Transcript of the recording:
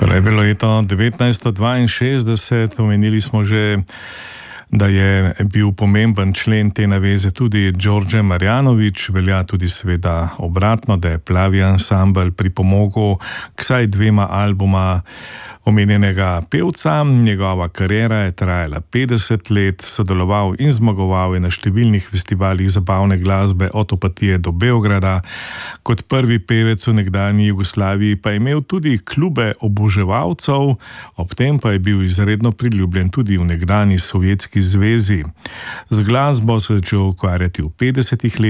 Torej je bilo leto 1962, omenili smo že, da je bil pomemben člen te naveze tudi Đorđe Marjanović, velja tudi seveda obratno, da je Plavi ansambel pripomogel k vsaj 2 albuma omenjenega pevca. Njegova kariera je trajala 50 let, sodeloval in zmagoval je na številnih festivalih zabavne glasbe od Opatije do Beograda. Kot prvi pevec v nekdanji Jugoslaviji pa je imel tudi klube oboževalcev, ob tem pa je bil izredno priljubljen tudi v nekdanji Sovjetski zvezi. Z glasbo se je začel ukvarjati v 50 letih.